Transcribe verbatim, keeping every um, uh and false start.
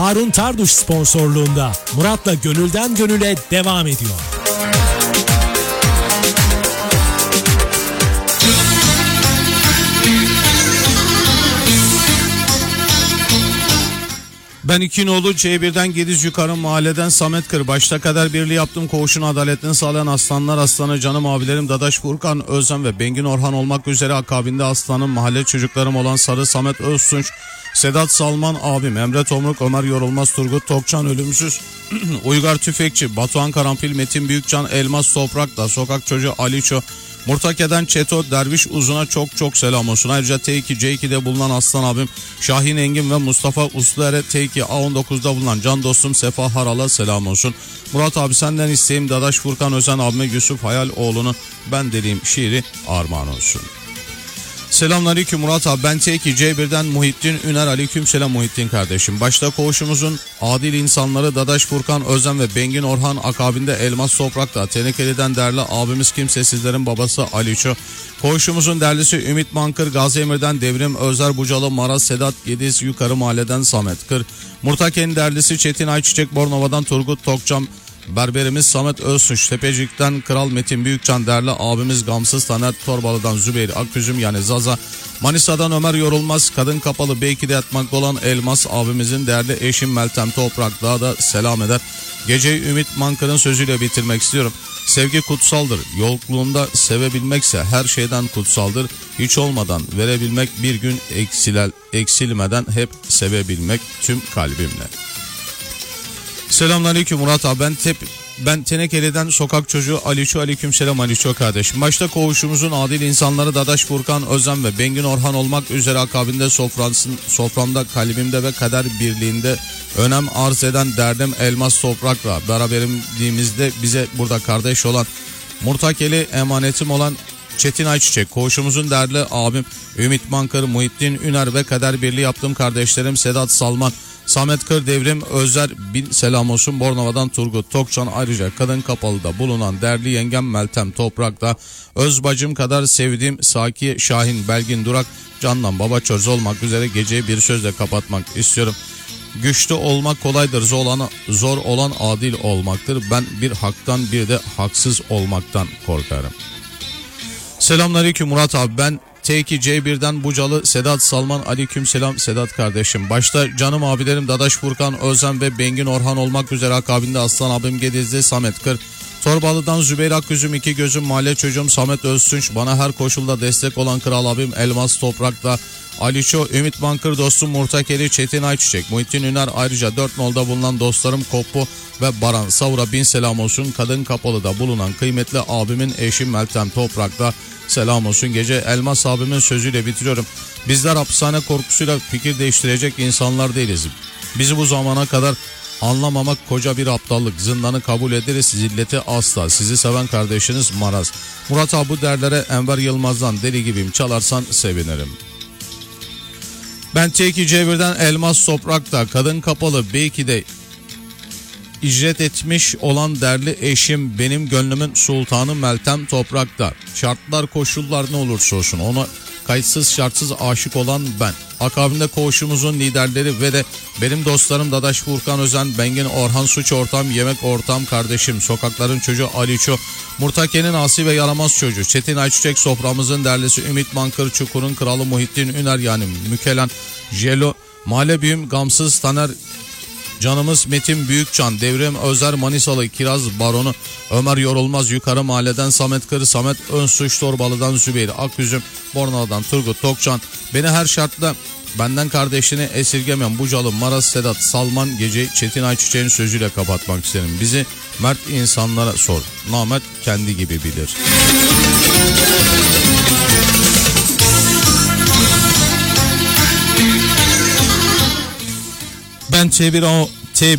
Harun Tarduş sponsorluğunda Murat'la Gönülden Gönüle devam ediyor. Ben İkinoğlu C bir'den Gediz Yukarı Mahalleden Samet Kır. Başta kader birliği yaptım, koğuşun adaletini sağlayan aslanlar aslanı canım abilerim Dadaş Furkan Özlem ve Bengin Orhan olmak üzere akabinde aslanım mahalle çocuklarım olan Sarı Samet Öztunç, Sedat Salman abim, Emre Tomruk, Ömer Yorulmaz, Turgut Tokcan Ölümsüz, Uygar Tüfekçi, Batuhan Karanfil, Metin Büyükcan, Elmas Toprak'ta, Sokak Çocuğu Aliço, Murtake'den Çeto, Derviş Uzun'a çok çok selam olsun. Ayrıca T iki C iki'de bulunan Aslan abim Şahin Engin ve Mustafa Usluer'e T iki A on dokuz'da bulunan can dostum Sefa Haral'a selam olsun. Murat abi senden isteğim Dadaş Furkan Özen abime Yusuf Hayaloğlu'nun Ben Deliyim şiiri armağan olsun. Selamünaleyküm Murat abi, ben T iki C bir'den Muhittin Üner. Aleykümselam Muhittin kardeşim. Başta koğuşumuzun adil insanları Dadaş Furkan Özlem ve Bengin Orhan, akabinde Elmas Toprak'ta Tenekeli'den değerli abimiz kimsesizlerin babası Aliço. Koğuşumuzun derlisi Ümit Mankır, Gazi Emir'den Devrim Özer Bucalı, Maraz Sedat Gediz Yukarı Mahalleden Samet Kır. Murtake'nin derlisi Çetin Ayçiçek Bornova'dan Turgut Tokcan, berberimiz Samet Özsuç, Tepecik'ten Kral Metin Büyükcan, değerli abimiz Gamsız Taner Torbalı'dan Zübeyir Akgüzüm yani Zaza, Manisa'dan Ömer Yorulmaz, Kadın Kapalı B iki'de yatmakta olan Elmas abimizin değerli eşim Meltem Toprak daha da selam eder. Geceyi Ümit Mankır'ın sözüyle bitirmek istiyorum. Sevgi kutsaldır, yokluğunda sevebilmekse her şeyden kutsaldır. Hiç olmadan verebilmek, bir gün eksilel, eksilmeden hep sevebilmek tüm kalbimle. Selamünaleyküm Murat abi, ben tep ben Tenekeli'den Sokak Çocuğu Aliço. Aleykümselam Aliço kardeşim. Başta koğuşumuzun adil insanları Dadaş Furkan Özlem ve Bengin Orhan olmak üzere akabinde sofransın, soframda, kalbimde ve kader birliğinde önem arz eden derdim Elmas Toprak'la beraberimizde bize burada kardeş olan Murtakeli emanetim olan Çetin Ayçiçek, koğuşumuzun değerli abim Ümit Mankır, Muhittin Üner ve kader birliği yaptığım kardeşlerim Sedat Salman, Samet Kır, Devrim Özer bin selam olsun. Bornova'dan Turgut Tokcan, ayrıca Kadın Kapalı'da bulunan değerli yengem Meltem Toprak'ta, öz bacım kadar sevdiğim Saki Şahin Belgin Durak, Candan Baba Çöz olmak üzere geceyi bir sözle kapatmak istiyorum. Güçlü olmak kolaydır, zor olan, zor olan adil olmaktır. Ben bir haktan bir de haksız olmaktan korkarım. Selamünaleyküm Murat abi, ben T iki C bir'den Bucalı Sedat Salman. Aleykümselam Sedat kardeşim. Başta canım abilerim Dadaş Furkan Özlem ve Bengin Orhan olmak üzere akabinde Aslan abim Gedizli Samet Kır. Torbalı'dan Zübeyir Akgüzüm, iki gözüm mahalle çocuğum Samet Öztunç, bana her koşulda destek olan kral abim Elmas Toprak'ta Aliço, Ümit Bankır dostum Murtakeli, Çetin Ayçiçek, Muhittin Üner, ayrıca dört nolda bulunan dostlarım Koppu ve Baran Savur'a bin selam olsun. Kadın Kapalı'da bulunan kıymetli abimin eşim Meltem Toprak'ta selam olsun. Gece Elmas abimin sözüyle bitiriyorum. Bizler hapishane korkusuyla fikir değiştirecek insanlar değiliz. Bizi bu zamana kadar anlamamak koca bir aptallık. Zindanı kabul ederiz, zilleti asla. Sizi seven kardeşiniz Maraz. Murat abi, bu derlere Enver Yılmaz'dan deli gibiyim çalarsan sevinirim. Ben T iki C bir'den Elmas Toprak'ta Kadın Kapalı B iki'de icret etmiş olan değerli eşim, benim gönlümün sultanı Meltem Toprak'ta. Şartlar koşullar ne olursa olsun ona kayıtsız şartsız aşık olan ben. Akabinde koğuşumuzun liderleri ve de benim dostlarım Dadaş Furkan Özen, Bengin Orhan, suç ortam, yemek ortam kardeşim, sokakların çocuğu Aliço, Murtake'nin asi ve yaramaz çocuğu Çetin Ayçiçek, soframızın derlisi Ümit Mankır, Çukur'un kralı Muhittin Üner yani Mükelen Jelo, mahalle büyüm Gamsız Taner, canımız Metin Büyükcan, Devrim Özer Manisalı, Kiraz Baronu Ömer Yorulmaz, Yukarı Mahalleden Samet Kır, Samet Önsuç, Torbalı'dan Zübeyir Akgüzüm, Bornova'dan Turgut Tokcan, beni her şartla benden kardeşini esirgemeyen Bucalı Maraz Sedat Salman, gece Çetin Ayçiçek'in sözüyle kapatmak isterim. Bizi mert insanlara sor, namert kendi gibi bilir. Ben T bir